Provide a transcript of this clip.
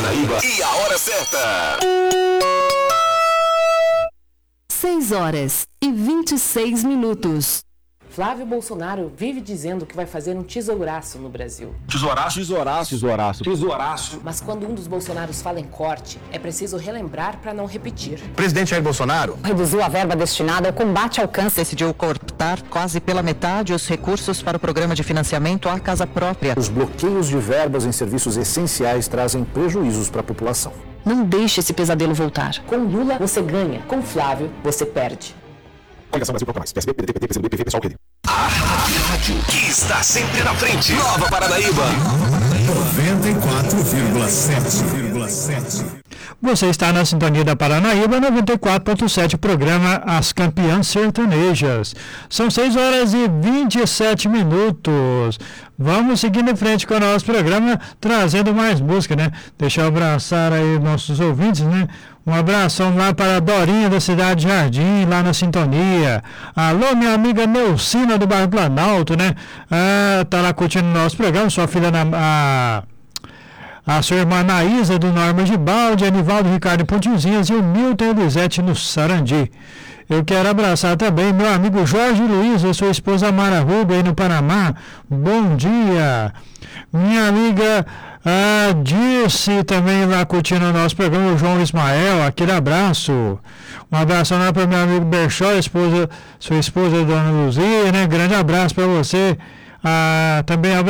Paranaíba e a hora certa. 6h26. Flávio Bolsonaro vive dizendo que vai fazer um tesouraço no Brasil. Tesouraço. Mas quando um dos Bolsonaros fala em corte, é preciso relembrar para não repetir. O presidente Jair Bolsonaro reduziu a verba destinada ao combate ao câncer. Decidiu cortar quase pela metade os recursos para o programa de financiamento à casa própria. Os bloqueios de verbas em serviços essenciais trazem prejuízos para a população. Não deixe esse pesadelo voltar. Com Lula, você ganha. Com Flávio, você perde. Coligação Brasil Procura Mais. PSB, PDT, PCdoB, PV, pessoal, PD. A rádio que está sempre na frente. Nova Paranaíba. 94,7. Você está na sintonia da Paranaíba 94.7, programa As Campeãs Sertanejas. São 6h27. Vamos seguindo em frente com o nosso programa, trazendo mais música, né? Deixa eu abraçar aí nossos ouvintes, né? Um abração lá para a Dorinha da Cidade de Jardim, lá na sintonia. Alô, minha amiga Neucina do bairro Planalto, né? Tá lá curtindo o nosso programa, sua filha a sua irmã Anaísa do Norma de Balde, Anivaldo Ricardo Pontinzinhas e o Milton Elisete no Sarandi. Eu quero abraçar também meu amigo Jorge Luiz e sua esposa Mara Rubio aí no Panamá. Bom dia. Minha amiga Dirce também lá curtindo o nosso programa, o João Ismael, aquele abraço. Um abraço lá para meu amigo Berchó, sua esposa Dona Luzia, né? Grande abraço para você. Também